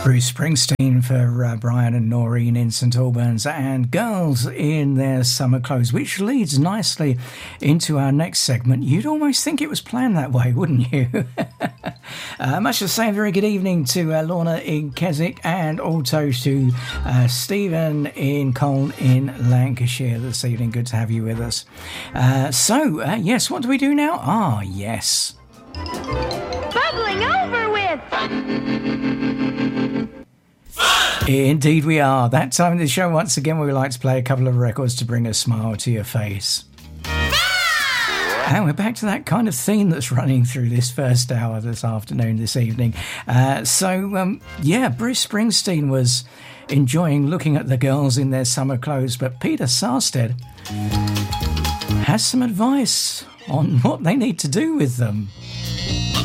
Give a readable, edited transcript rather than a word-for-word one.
Bruce Springsteen for Brian and Noreen in St Albans, and Girls in Their Summer Clothes, which leads nicely into our next segment. You'd almost think it was planned that way, wouldn't you? Much the same, very good evening to Lorna in Keswick, and also to Stephen in Colne in Lancashire this evening. Good to have you with us. Yes, what do we do now? Yes. Bubbling over with! Indeed we are. That time of the show, once again, we like to play a couple of records to bring a smile to your face. And we're back to that kind of theme that's running through this first hour this afternoon, this evening. Bruce Springsteen was enjoying looking at the girls in their summer clothes, but Peter Sarstedt has some advice on what they need to do with them.